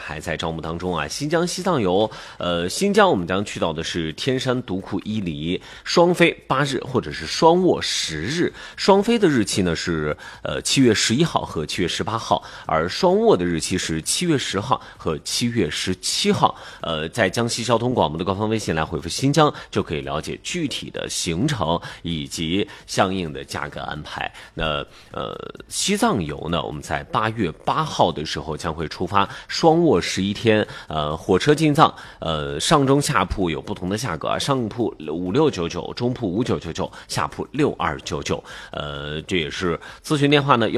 还在招募当中啊。新疆西藏游，新疆我们将去到的是天山独库伊犁，双飞8日或者是双卧10日。双飞的日期呢是7月11号和7月18号，而双卧的日期是7月10号和7月17号。在江西交通广播的官方微信来回复新疆，就可以了解具体的行程以及相应的价格安排。那西藏游呢，我们在8月8号的时候将会出发，双卧11天，火车进藏，上中下铺有不同的价格，上铺5699，中铺5999，下铺6299。这也是咨询电话呢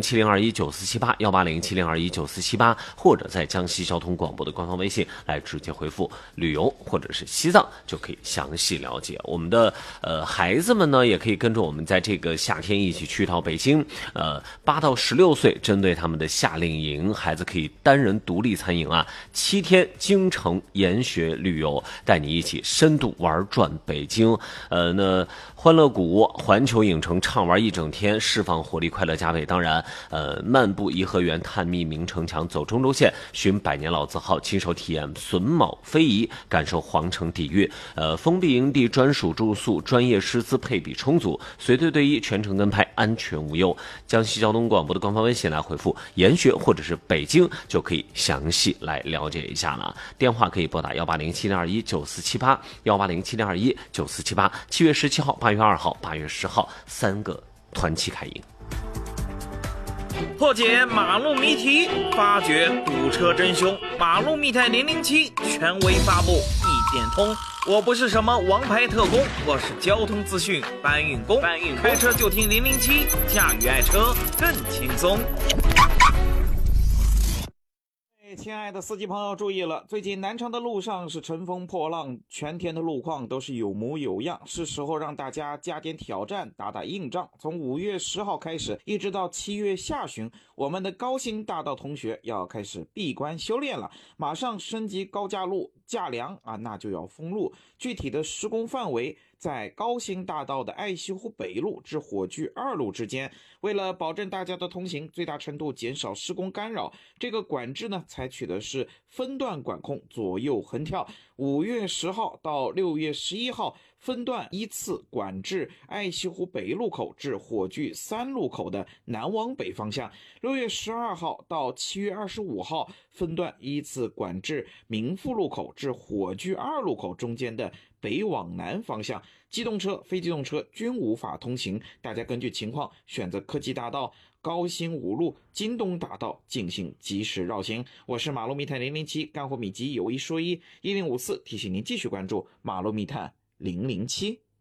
18070219478，18070219478，或者在江西交通广播的官方微信来直接回复旅游或者是西藏，就可以详细了解。我们的孩子们呢，也可以跟着我们在这个夏天一起去到北京。8到16岁针对他们的夏令营，孩子可以单人独立参营啊，7天京城研学旅游，带你一起深度玩转北京。那欢乐谷、环球影城畅玩一整天，释放活力，快乐加倍。当然，漫步颐和园，探秘明城墙，走中轴线，寻百年老字号，亲手体验榫卯非遗，感受皇城底蕴。封闭营地专属住宿，专业师资配比充足，随队队医，全程跟拍，安全无忧。江西交通广播的官方微信来回复研学或者是北京，就可以详细来了解一下了。电话可以拨打18070219478，18070219478。7月17号、8月2号、8月10号3个团期开营。 破解马路谜题，发掘堵车真凶。马路密探007权威发布，一点通。我不是什么王牌特工，我是交通资讯搬运工。开车就听007，驾驭爱车更轻松。亲爱的司机朋友注意了，最近南昌的路上是乘风破浪，全天的路况都是有模有样，是时候让大家加点挑战，打打硬仗。从5月10号开始，一直到7月下旬，我们的高新大道同学要开始闭关修炼了，马上升级高架路，架梁啊，那就要封路。具体的施工范围在高新大道的爱西湖北路至火炬2路之间。为了保证大家的通行，最大程度减少施工干扰，这个管制呢，采取的是分段管控，左右横跳。5月10号到6月11号，分段依次管制爱西湖北路口至火炬3路口的南往北方向。6月12号到7月25号，分段依次管制民富路口至火炬2路口中间的北往南方向。机动车、非机动车均无法通行，大家根据情况选择科技大道、高新5路、京东大道进行及时绕行。我是马路密探007，干货秘籍有一说一，1054提醒您继续关注马路密探007。